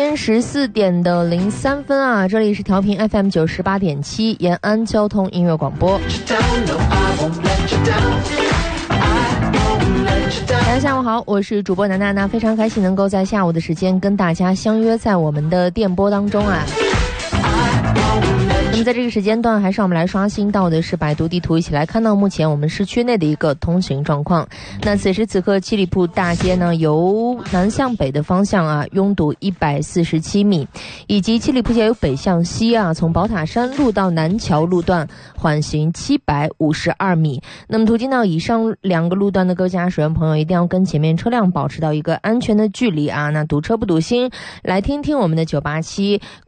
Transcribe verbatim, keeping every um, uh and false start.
间十四点的零三分啊，这里是调频 F M 九十八点七延安交通音乐广播。大家下午好，我是主播楠楠，那非常开心能够在下午的时间跟大家相约在我们的电波当中啊。那么在这个时间段，还是让我们来刷新到的是百度地图，一起来看到目前我们市区内的一个通行状况。那此时此刻，七里铺大街呢，由南向北的方向啊，拥堵一百四十七米，以及七里铺街由北向西啊，从宝塔山路到南桥路段缓行七百五十二米。那么途经到以上两个路段的各位驾驶员朋友，一定要跟前面车辆保持到一个安全的距离啊。那堵车不堵心，来听听我们的九八七